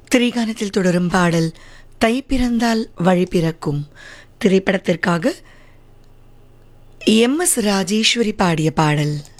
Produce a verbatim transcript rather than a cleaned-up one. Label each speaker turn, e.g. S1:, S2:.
S1: திரைகானத்தில் தொடரும் பாடல் தை பிறந்தால் வழி பிறக்கும் திரைப்படத்திற்காக எம் எஸ் ராஜேஸ்வரி பாடிய பாடல்.